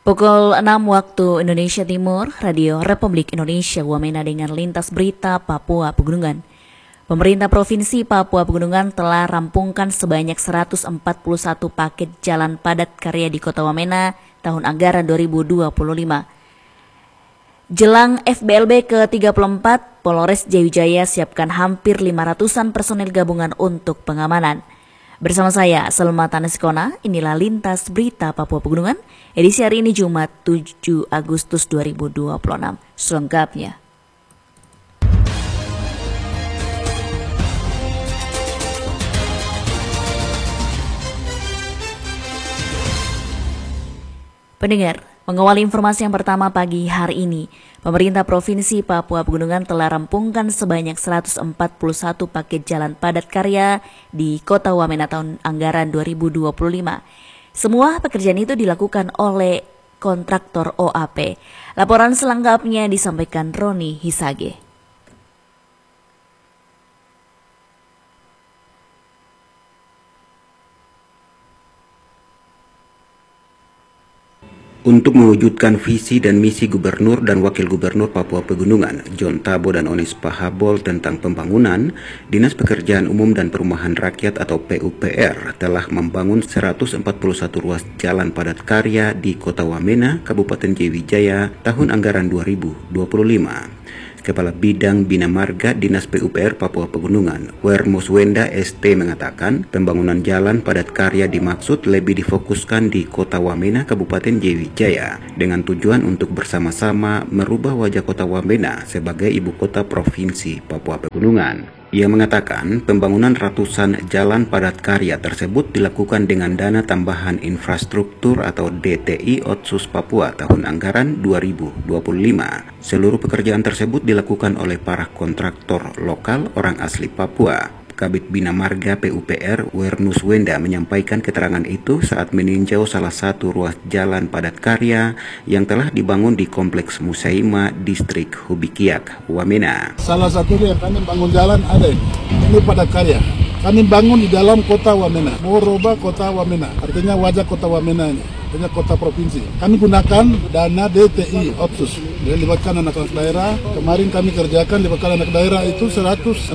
Pukul 6 waktu Indonesia Timur, Radio Republik Indonesia Wamena dengan lintas berita Papua Pegunungan. Pemerintah Provinsi Papua Pegunungan telah rampungkan sebanyak 141 paket jalan padat karya di Kota Wamena tahun anggaran 2025. Jelang FBLB ke-34, Polres Jayawijaya siapkan hampir 500-an personel gabungan untuk pengamanan. Bersama saya, Selma Taneskona, inilah Lintas Berita Papua Pegunungan, edisi hari ini Jumat 7 Agustus 2026. Selengkapnya. Pendengar, mengawali informasi yang pertama pagi hari ini, pemerintah Provinsi Papua Pegunungan telah rampungkan sebanyak 141 paket jalan padat karya di Kota Wamena tahun anggaran 2025. Semua pekerjaan itu dilakukan oleh kontraktor OAP. Laporan selengkapnya disampaikan Roni Hisage. Untuk mewujudkan visi dan misi Gubernur dan Wakil Gubernur Papua Pegunungan, Jontabo dan Onis Pahabol tentang pembangunan, Dinas Pekerjaan Umum dan Perumahan Rakyat atau PUPR telah membangun 141 ruas jalan padat karya di Kota Wamena, Kabupaten Jayawijaya tahun anggaran 2025. Kepala Bidang Bina Marga Dinas PUPR Papua Pegunungan, Wermuswenda ST mengatakan pembangunan jalan padat karya dimaksud lebih difokuskan di Kota Wamena, Kabupaten Jayawijaya dengan tujuan untuk bersama-sama merubah wajah Kota Wamena sebagai ibu kota Provinsi Papua Pegunungan. Ia mengatakan pembangunan ratusan jalan padat karya tersebut dilakukan dengan dana tambahan infrastruktur atau DTI Otsus Papua tahun anggaran 2025. Seluruh pekerjaan tersebut dilakukan oleh para kontraktor lokal orang asli Papua. Kabid Bina Marga PUPR Wermuswenda menyampaikan keterangan itu saat meninjau salah satu ruas jalan padat karya yang telah dibangun di Kompleks Musaima, Distrik Hubikiak, Wamena. Salah satunya kami bangun jalan ada ini padat karya. Kami bangun di dalam Kota Wamena, mau rubah Kota Wamena, artinya wajah Kota Wamena ini, artinya kota provinsi. Kami gunakan dana DTI Otsus, dilibatkan anak-anak daerah. Kemarin kami kerjakan libatkan anak daerah itu 141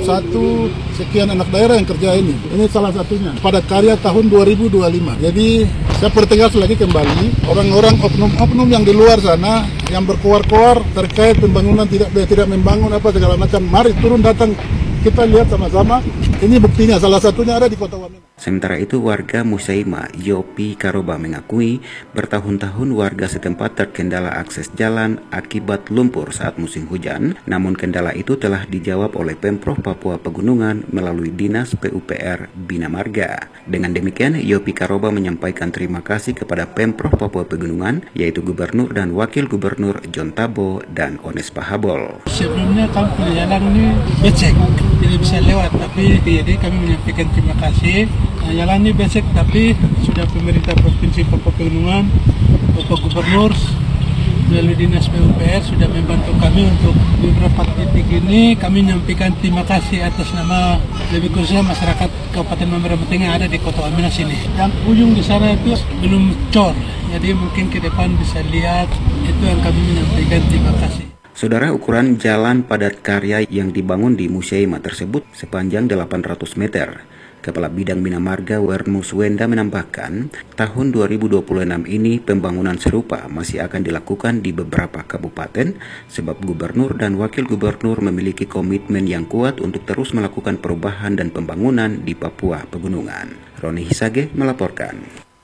sekian anak daerah yang kerja ini. Ini salah satunya, padat karya tahun 2025. Jadi saya pertegas lagi kembali, orang-orang oknum-oknum yang di luar sana yang berkoar-koar terkait pembangunan tidak membangun apa segala macam, mari turun datang. Kita lihat sama-sama, ini buktinya, salah satunya ada di Kota Wamena. Sementara itu warga Musaima, Yopi Karoba mengakui bertahun-tahun warga setempat terkendala akses jalan akibat lumpur saat musim hujan. Namun kendala itu telah dijawab oleh Pemprov Papua Pegunungan melalui Dinas PUPR Bina Marga. Dengan demikian, Yopi Karoba menyampaikan terima kasih kepada Pemprov Papua Pegunungan, yaitu Gubernur dan Wakil Gubernur Jontabo dan Onis Pahabol. Sebelumnya kami punya jalan ini becek, tidak bisa lewat, tapi jadi kami menyampaikan terima kasih. Jalan ini becek, tapi sudah pemerintah Provinsi Papua Pegunungan, Bapak Gubernur melalui Dinas PUPR sudah membantu kami untuk beberapa titik ini. Kami menyampaikan terima kasih atas nama lebih khususnya masyarakat Kabupaten Mamberamo yang ada di Kota Wamena sini. Yang ujung di sana itu belum cor, jadi mungkin ke depan bisa lihat, itu yang kami menyampaikan terima kasih. Saudara, ukuran jalan padat karya yang dibangun di Musaima tersebut sepanjang 800 meter. Kepala Bidang Bina Marga Wermuswenda menambahkan, tahun 2026 ini pembangunan serupa masih akan dilakukan di beberapa kabupaten sebab Gubernur dan Wakil Gubernur memiliki komitmen yang kuat untuk terus melakukan perubahan dan pembangunan di Papua Pegunungan. Roni Hisage melaporkan.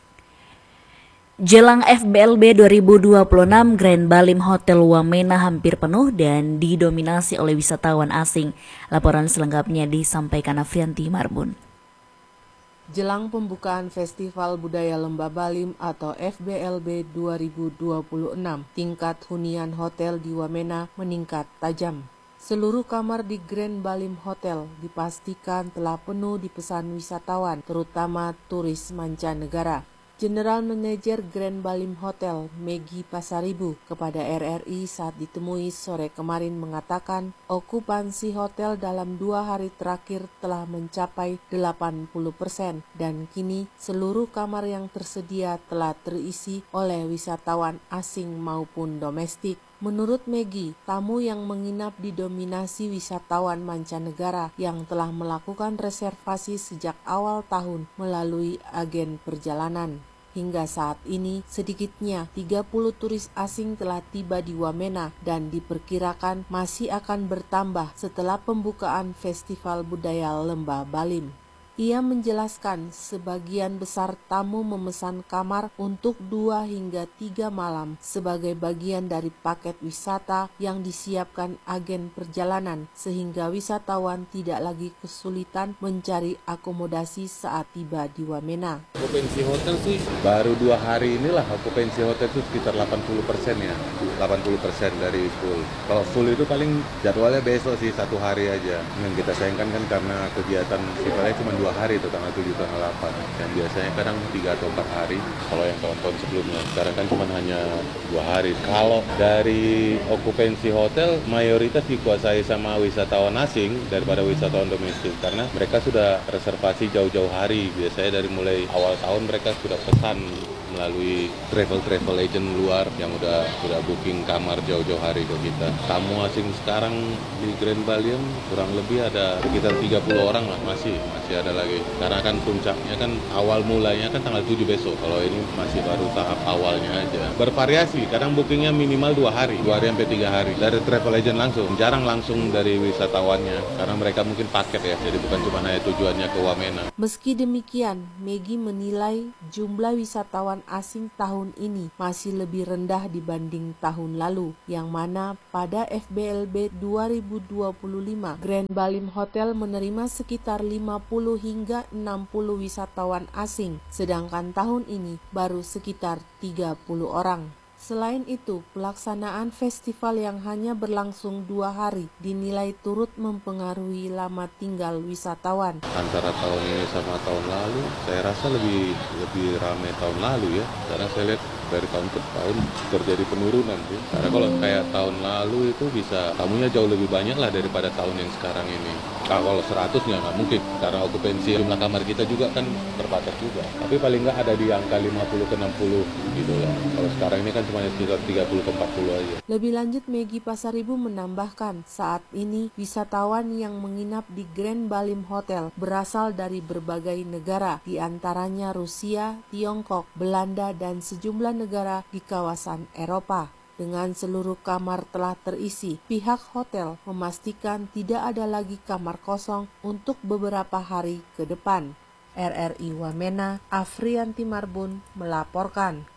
Jelang FBLB 2026, Grand Balim Hotel Wamena hampir penuh dan didominasi oleh wisatawan asing. Laporan selengkapnya disampaikan Afrianti Marbun. Jelang pembukaan Festival Budaya Lembah Balim atau FBLB 2026, tingkat hunian hotel di Wamena meningkat tajam. Seluruh kamar di Grand Balim Hotel dipastikan telah penuh dipesan wisatawan, terutama turis mancanegara. General Manager Grand Balim Hotel, Meggy Pasaribu, kepada RRI saat ditemui sore kemarin mengatakan okupansi hotel dalam 2 hari terakhir telah mencapai 80% dan kini seluruh kamar yang tersedia telah terisi oleh wisatawan asing maupun domestik. Menurut Meggy, tamu yang menginap didominasi wisatawan mancanegara yang telah melakukan reservasi sejak awal tahun melalui agen perjalanan. Hingga saat ini, sedikitnya 30 turis asing telah tiba di Wamena dan diperkirakan masih akan bertambah setelah pembukaan Festival Budaya Lembah Balim. Ia menjelaskan sebagian besar tamu memesan kamar untuk 2 hingga 3 malam sebagai bagian dari paket wisata yang disiapkan agen perjalanan sehingga wisatawan tidak lagi kesulitan mencari akomodasi saat tiba di Wamena. Okupansi hotel sih baru 2 hari inilah okupansi hotel itu sekitar 80% ya, 80% dari full. Kalau full itu paling jadwalnya besok sih 1 hari aja. Yang kita sayangkan kan karena kegiatan sifatnya cuma 2 hari itu tanggal 7 tanggal 8 yang biasanya kadang 3 atau 4 hari kalau yang tahun-tahun sebelumnya. Sekarang kan cuma hanya 2 hari. Kalau dari okupansi hotel mayoritas dikuasai sama wisatawan asing daripada wisatawan domestik karena mereka sudah reservasi jauh-jauh hari. Biasanya dari mulai awal tahun mereka sudah pesan melalui travel agent luar yang sudah booking kamar jauh-jauh hari ke kita. Tamu asing sekarang di Grand Balim kurang lebih ada sekitar 30 orang lah, masih ada lagi. Karena kan puncaknya kan awal mulainya kan tanggal 7 besok. Kalau ini masih baru tahap awalnya aja. Bervariasi, kadang bookingnya minimal 2 hari sampai 3 hari. Dari travel agent langsung, jarang langsung dari wisatawannya. Karena mereka mungkin paket ya, jadi bukan cuma hanya tujuannya ke Wamena. Meski demikian, Meggy menilai jumlah wisatawan asing tahun ini masih lebih rendah dibanding tahun lalu, yang mana pada FBLB 2025 Grand Balim Hotel menerima sekitar 50 hingga 60 wisatawan asing, sedangkan tahun ini baru sekitar 30 orang. Selain itu, pelaksanaan festival yang hanya berlangsung 2 hari dinilai turut mempengaruhi lama tinggal wisatawan. Antara tahun ini sama tahun lalu, saya rasa lebih ramai tahun lalu ya. Karena saya lihat dari tahun ke tahun terjadi penurunan sih. Karena kalau kayak tahun lalu itu bisa tamunya jauh lebih banyak lah daripada tahun yang sekarang ini. Kalau 100-nya nggak mungkin, karena okupansi jumlah kamar kita juga kan terbatas juga. Tapi paling nggak ada di angka 50 ke 60 gitu lah. Kalau sekarang ini kan cuma sekitar 30 ke 40 aja. Lebih lanjut, Meggy Pasaribu menambahkan saat ini wisatawan yang menginap di Grand Balim Hotel berasal dari berbagai negara, diantaranya Rusia, Tiongkok, Belanda, dan sejumlah negara di kawasan Eropa. Dengan seluruh kamar telah terisi, pihak hotel memastikan tidak ada lagi kamar kosong untuk beberapa hari ke depan. RRI Wamena, Afrianti Marbun melaporkan.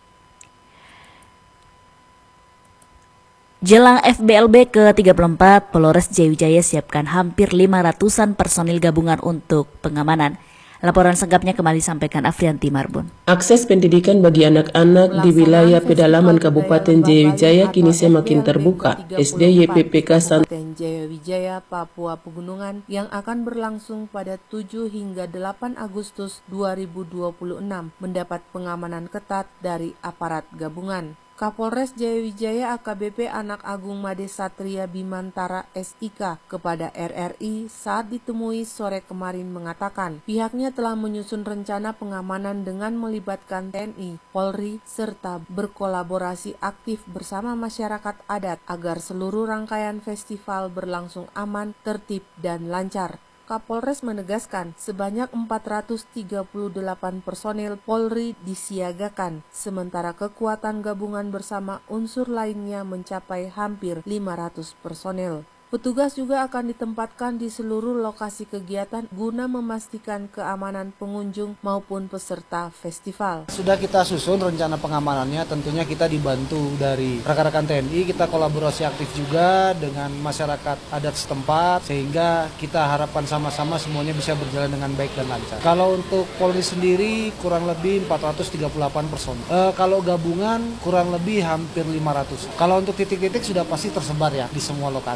Jelang FBLB ke-34, Polres Jayawijaya siapkan hampir 500-an personil gabungan untuk pengamanan. Laporan selengkapnya kembali sampaikan Afrianti Marbun. Akses pendidikan bagi anak-anak di wilayah pedalaman Kabupaten Jayawijaya kini semakin terbuka. SD YPPK Kabupaten Jayawijaya, Papua Pegunungan yang akan berlangsung pada 7 hingga 8 Agustus 2026 mendapat pengamanan ketat dari aparat gabungan. Kapolres Jayawijaya AKBP Anak Agung Made Satria Bimantara SIK kepada RRI saat ditemui sore kemarin mengatakan pihaknya telah menyusun rencana pengamanan dengan melibatkan TNI, Polri, serta berkolaborasi aktif bersama masyarakat adat agar seluruh rangkaian festival berlangsung aman, tertib, dan lancar. Kapolres menegaskan sebanyak 438 personel Polri disiagakan, sementara kekuatan gabungan bersama unsur lainnya mencapai hampir 500 personel. Petugas juga akan ditempatkan di seluruh lokasi kegiatan guna memastikan keamanan pengunjung maupun peserta festival. Sudah kita susun rencana pengamanannya, tentunya kita dibantu dari rekan-rekan TNI, kita kolaborasi aktif juga dengan masyarakat adat setempat, sehingga kita harapkan sama-sama semuanya bisa berjalan dengan baik dan lancar. Kalau untuk Polri sendiri kurang lebih 438 personel. Kalau gabungan kurang lebih hampir 500. Kalau untuk titik-titik sudah pasti tersebar ya di semua lokasi.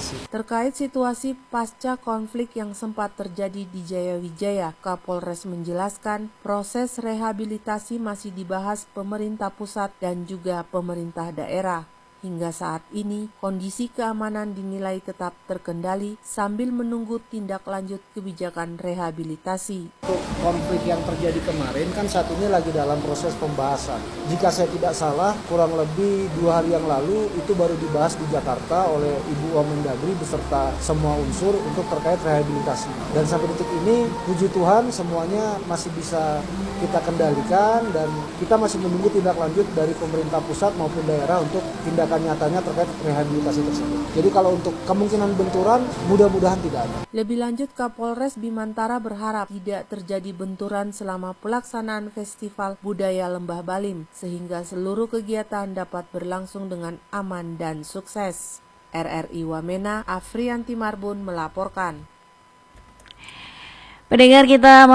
Terkait situasi pasca konflik yang sempat terjadi di Jayawijaya, Kapolres menjelaskan proses rehabilitasi masih dibahas pemerintah pusat dan juga pemerintah daerah. Hingga saat ini, kondisi keamanan dinilai tetap terkendali sambil menunggu tindak lanjut kebijakan rehabilitasi. Untuk konflik yang terjadi kemarin kan saat ini lagi dalam proses pembahasan. Jika saya tidak salah, kurang lebih 2 hari yang lalu itu baru dibahas di Jakarta oleh Ibu Wamendagri beserta semua unsur untuk terkait rehabilitasi. Dan sampai detik ini, puji Tuhan semuanya masih bisa kita kendalikan dan kita masih menunggu tindak lanjut dari pemerintah pusat maupun daerah untuk tindakan nyatanya terkait rehabilitasi tersebut. Jadi kalau untuk kemungkinan benturan, mudah-mudahan tidak ada. Lebih lanjut, Kapolres Bimantara berharap tidak terjadi benturan selama pelaksanaan Festival Budaya Lembah Balim, sehingga seluruh kegiatan dapat berlangsung dengan aman dan sukses. RRI Wamena, Afrianti Marbun melaporkan. Pendengar, kita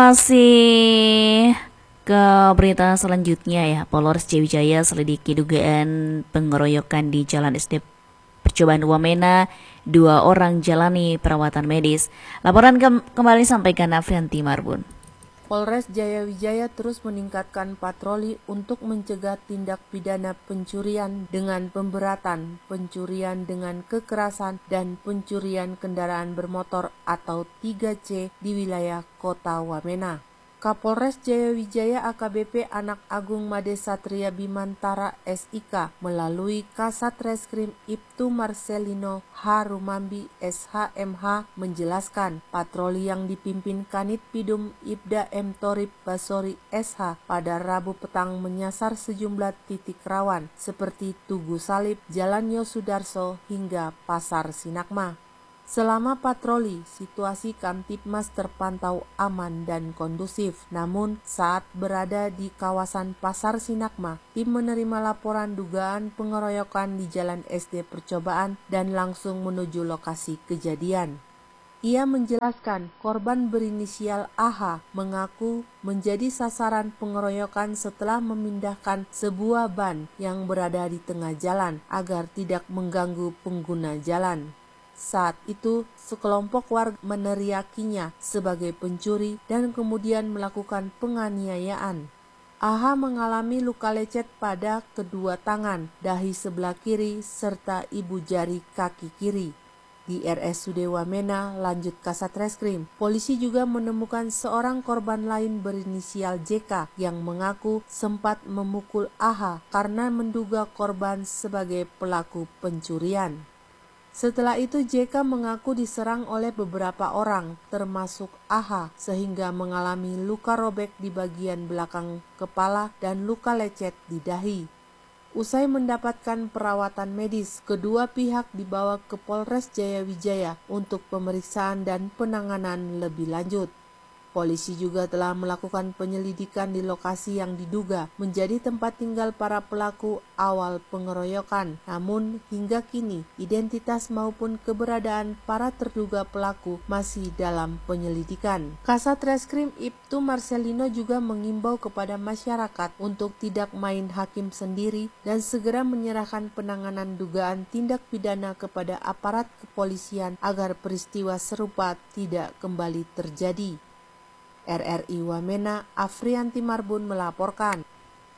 masih ke berita selanjutnya ya. Polres Jayawijaya selidiki dugaan pengeroyokan di Jalan SD Percobaan Wamena. 2 orang jalani perawatan medis. Laporan kembali sampaikan Afrianti Marbun. Polres Jayawijaya terus meningkatkan patroli untuk mencegah tindak pidana pencurian dengan pemberatan, pencurian dengan kekerasan, dan pencurian kendaraan bermotor atau 3C di wilayah Kota Wamena. Kapolres Jayawijaya AKBP Anak Agung Made Satria Bimantara SIK melalui Kasat Reskrim Ibtu Marcelino Harumambi SHMH menjelaskan patroli yang dipimpin Kanit Pidum Ibda M. Torib Basori SH pada Rabu petang menyasar sejumlah titik rawan seperti Tugu Salib, Jalan Yosudarso hingga Pasar Sinakma. Selama patroli, situasi Kamtibmas terpantau aman dan kondusif. Namun, saat berada di kawasan Pasar Sinakma, tim menerima laporan dugaan pengeroyokan di Jalan SD Percobaan dan langsung menuju lokasi kejadian. Ia menjelaskan korban berinisial AH mengaku menjadi sasaran pengeroyokan setelah memindahkan sebuah ban yang berada di tengah jalan agar tidak mengganggu pengguna jalan. Saat itu, sekelompok warga meneriakinya sebagai pencuri dan kemudian melakukan penganiayaan. AH mengalami luka lecet pada kedua tangan, dahi sebelah kiri, serta ibu jari kaki kiri. Di RSUD Wamena, lanjut Kasat Reskrim, polisi juga menemukan seorang korban lain berinisial JK yang mengaku sempat memukul AH karena menduga korban sebagai pelaku pencurian. Setelah itu JK mengaku diserang oleh beberapa orang, termasuk AH, sehingga mengalami luka robek di bagian belakang kepala dan luka lecet di dahi. Usai mendapatkan perawatan medis, kedua pihak dibawa ke Polres Jayawijaya untuk pemeriksaan dan penanganan lebih lanjut. Polisi juga telah melakukan penyelidikan di lokasi yang diduga menjadi tempat tinggal para pelaku awal pengeroyokan. Namun hingga kini identitas maupun keberadaan para terduga pelaku masih dalam penyelidikan. Kasat Reskrim Ibtu Marcelino juga mengimbau kepada masyarakat untuk tidak main hakim sendiri dan segera menyerahkan penanganan dugaan tindak pidana kepada aparat kepolisian agar peristiwa serupa tidak kembali terjadi. RRI Wamena, Afrianti Marbun melaporkan.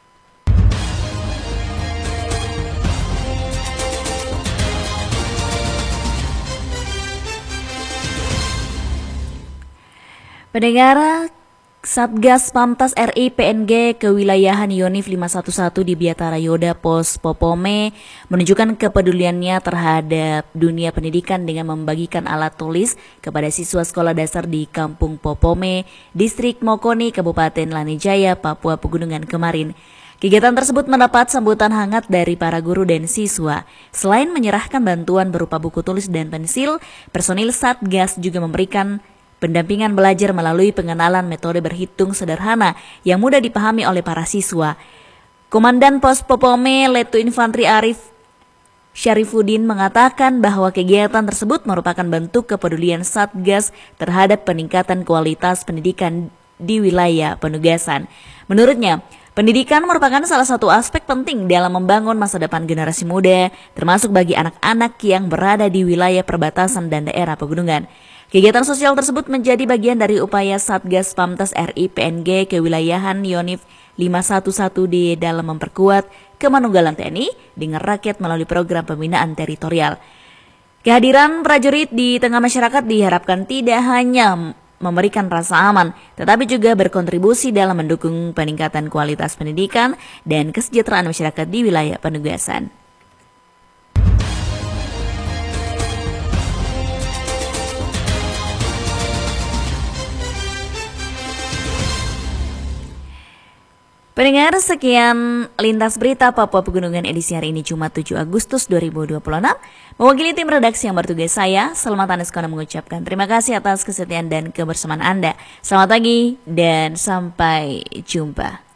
Pendengar, Satgas Pamtas RI PNG Kewilayahan Yonif 511 di Biatara Yoda Pos Popome menunjukkan kepeduliannya terhadap dunia pendidikan dengan membagikan alat tulis kepada siswa sekolah dasar di Kampung Popome, Distrik Mokoni, Kabupaten Lanijaya, Papua Pegunungan kemarin. Kegiatan tersebut mendapat sambutan hangat dari para guru dan siswa. Selain menyerahkan bantuan berupa buku tulis dan pensil, personil Satgas juga memberikan pendampingan belajar melalui pengenalan metode berhitung sederhana yang mudah dipahami oleh para siswa. Komandan Pos Popome, Letu Infantri Arif Syarifuddin mengatakan bahwa kegiatan tersebut merupakan bentuk kepedulian Satgas terhadap peningkatan kualitas pendidikan di wilayah penugasan. Menurutnya, Pendidikan merupakan salah satu aspek penting dalam membangun masa depan generasi muda, termasuk bagi anak-anak yang berada di wilayah perbatasan dan daerah pegunungan. Kegiatan sosial tersebut menjadi bagian dari upaya Satgas Pamtas RI PNG Kewilayahan Yonif 511D dalam memperkuat kemanunggalan TNI dengan rakyat melalui program pembinaan teritorial. Kehadiran prajurit di tengah masyarakat diharapkan tidak hanya memberikan rasa aman, tetapi juga berkontribusi dalam mendukung peningkatan kualitas pendidikan dan kesejahteraan masyarakat di wilayah penugasan. Pendengar, sekian Lintas Berita Papua Pegunungan edisi hari ini Jumat 7 Agustus 2026. Mewakili tim redaksi yang bertugas saya, Selamat Anuskona mengucapkan terima kasih atas kesetiaan dan kebersamaan Anda. Selamat pagi dan sampai jumpa.